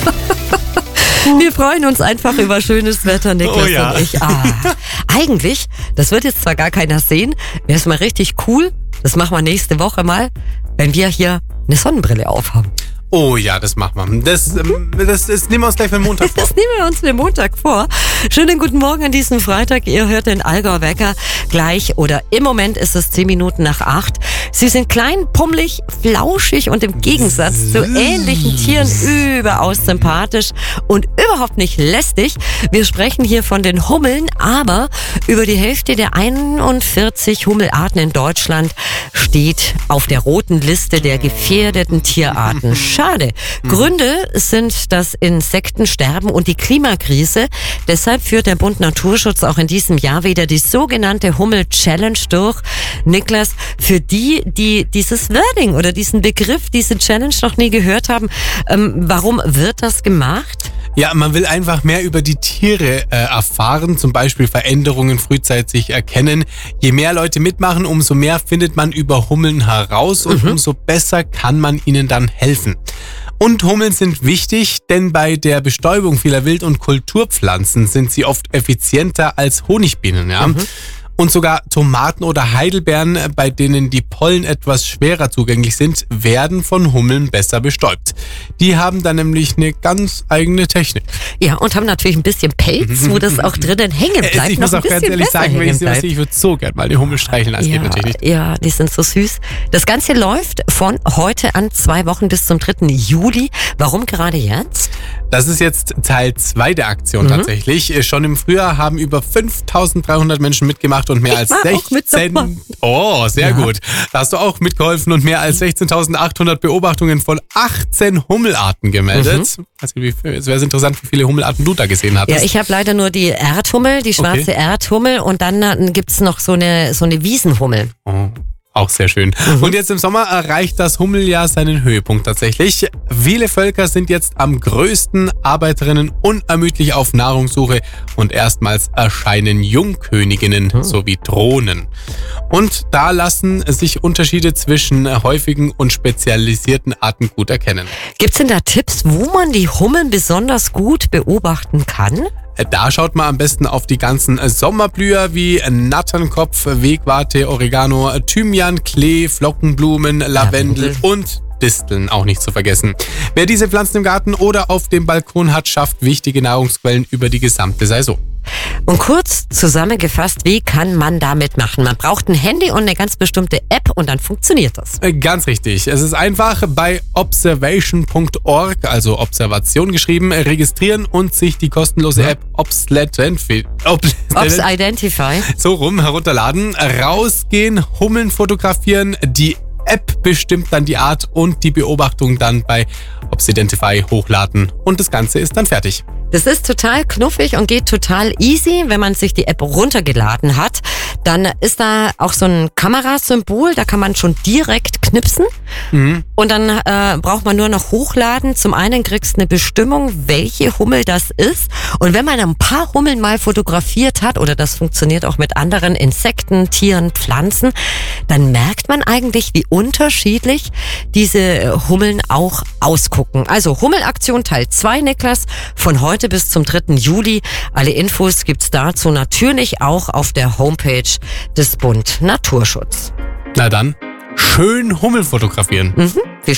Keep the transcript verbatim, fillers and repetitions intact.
Wir freuen uns einfach über schönes Wetter, Niklas Oh ja. und ich. Ah, eigentlich, das wird jetzt zwar gar keiner sehen, wäre es mal richtig cool, das machen wir nächste Woche mal, wenn wir hier eine Sonnenbrille aufhaben. Oh ja, das machen wir. Das, ähm, das, das nehmen wir uns gleich für den Montag vor. Das nehmen wir uns für den Montag vor. Schönen guten Morgen an diesem Freitag. Ihr hört den Allgäuer Wecker gleich oder im Moment ist es zehn Minuten nach acht. Sie sind klein, pummelig, flauschig und im Gegensatz zu ähnlichen Tieren überaus sympathisch und überhaupt nicht lästig. Wir sprechen hier von den Hummeln, aber über die Hälfte der einundvierzig Hummelarten in Deutschland steht auf der roten Liste der gefährdeten Tierarten. Schade. Gründe sind das Insektensterben und die Klimakrise. Deshalb führt der Bund Naturschutz auch in diesem Jahr wieder die sogenannte Hummel-Challenge durch. Niklas, für die, die dieses Wording oder diesen Begriff, diese Challenge noch nie gehört haben, ähm, warum wird das gemacht? Ja, man will einfach mehr über die Tiere äh, erfahren, zum Beispiel Veränderungen frühzeitig erkennen. Je mehr Leute mitmachen, umso mehr findet man über Hummeln heraus und mhm. umso besser kann man ihnen dann helfen. Und Hummeln sind wichtig, denn bei der Bestäubung vieler Wild- und Kulturpflanzen sind sie oft effizienter als Honigbienen, ja. Mhm. Und sogar Tomaten oder Heidelbeeren, bei denen die Pollen etwas schwerer zugänglich sind, werden von Hummeln besser bestäubt. Die haben dann nämlich eine ganz eigene Technik. Ja, und haben natürlich ein bisschen Pelz, wo das auch drinnen hängen bleibt. Also ich muss auch ganz ehrlich sagen, wenn ich sie sehe, ich würde so gern mal die Hummel streicheln. Das ja, geht natürlich nicht. Ja, die sind so süß. Das Ganze läuft von heute an zwei Wochen bis zum dritten Juli. Warum gerade jetzt? Das ist jetzt Teil zwei der Aktion mhm. tatsächlich. Schon im Frühjahr haben über fünftausenddreihundert Menschen mitgemacht und mehr ich als war auch mit sechzehn. Oh, sehr ja. gut. Da hast du auch mitgeholfen und mehr als sechzehntausendachthundert Beobachtungen von achtzehn Hummelarten gemeldet. Mhm. Also, es wäre interessant, wie viele Hummelarten du da gesehen hattest. Ja, ich habe leider nur die Erdhummel, die schwarze okay. Erdhummel und dann, dann gibt's noch so eine, so eine Wiesenhummel. Oh. Auch sehr schön. Mhm. Und jetzt im Sommer erreicht das Hummeljahr seinen Höhepunkt tatsächlich. Viele Völker sind jetzt am größten, Arbeiterinnen unermüdlich auf Nahrungssuche und erstmals erscheinen Jungköniginnen mhm. sowie Drohnen. Und da lassen sich Unterschiede zwischen häufigen und spezialisierten Arten gut erkennen. Gibt's denn da Tipps, wo man die Hummeln besonders gut beobachten kann? Da schaut man am besten auf die ganzen Sommerblüher wie Natternkopf, Wegwarte, Oregano, Thymian, Klee, Flockenblumen, Lavendel ja, und Disteln auch nicht zu vergessen. Wer diese Pflanzen im Garten oder auf dem Balkon hat, schafft wichtige Nahrungsquellen über die gesamte Saison. Und kurz zusammengefasst, wie kann man damit machen? Man braucht ein Handy und eine ganz bestimmte App und dann funktioniert das. Ganz richtig. Es ist einfach bei observation punkt org, also Observation geschrieben, registrieren und sich die kostenlose App Ops Identify, Ops Identify so rum herunterladen, rausgehen, Hummeln fotografieren, die App bestimmt dann die Art und die Beobachtung dann bei Ops Identify hochladen und das Ganze ist dann fertig. Das ist total knuffig und geht total easy, wenn man sich die App runtergeladen hat. Dann ist da auch so ein Kamerasymbol, da kann man schon direkt knipsen. Mhm. Und dann äh, braucht man nur noch hochladen. Zum einen kriegst du eine Bestimmung, welche Hummel das ist. Und wenn man ein paar Hummeln mal fotografiert hat, oder das funktioniert auch mit anderen Insekten, Tieren, Pflanzen, dann merkt man eigentlich, wie unterschiedlich diese Hummeln auch ausgucken. Also Hummelaktion Teil zwei, Niklas, von heute bis zum dritten Juli. Alle Infos gibt's dazu natürlich auch auf der Homepage des Bund Naturschutz. Na dann, schön Hummel fotografieren. Mhm.